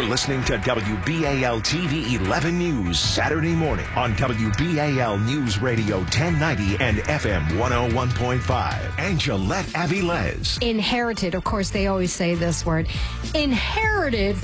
listening to WBAL TV 11 News Saturday morning on WBAL News Radio 1090 and FM 101.5. Angelette Avilés. Inherited, of course, they always say this word, inherited